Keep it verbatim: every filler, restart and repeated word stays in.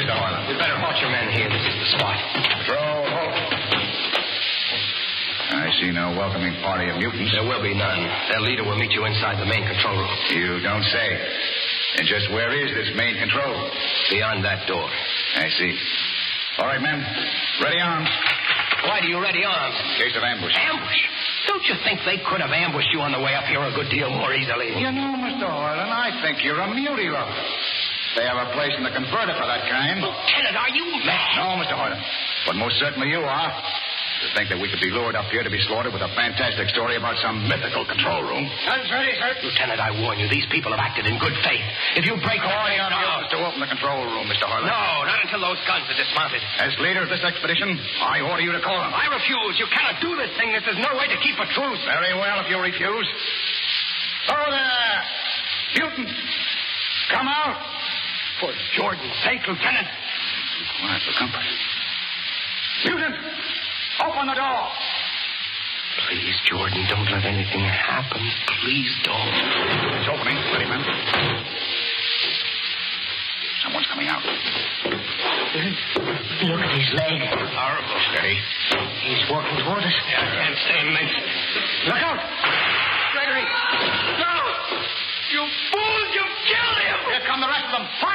Mister Harlan. You'd better halt your men here. This is the spot. Patrol, halt. I see no welcoming party of mutants. There will be none. Their leader will meet you inside the main control room. You don't say. And just where is this main control? Beyond that door. I see. All right, men. Ready arms. Why do you ready arms? In case of ambush. Ambush? Don't you think they could have ambushed you on the way up here a good deal more easily? You know, Mister Harlan, I think you're a mutie lover. They have a place in the converter for that kind. Lieutenant, are you mad? No, Mister Harlan. But most certainly you are. To think that we could be lured up here to be slaughtered with a fantastic story about some mythical control room. Guns ready, sir. Lieutenant, I warn you, these people have acted in good faith. If you break Calling away on you to open the control room, Mister Harlan. No, not until those guns are dismounted. As leader of this expedition, I order you to call them. I refuse. You cannot do this thing. This is no way to keep a truce. Very well, if you refuse. Oh, there. Mutant. Come out. For Jordan's sake, Lieutenant. Be quiet for comfort. Mutant. Open the door. Please, Jordan, don't let anything happen. Please don't. It's opening. Ready, men? Someone's coming out. Look at his leg. Horrible. Steady. He's walking toward us. Yeah, I can't stay a minute. Look out! Gregory! No! You fools! You've killed him! Here come the rest of them. Fire!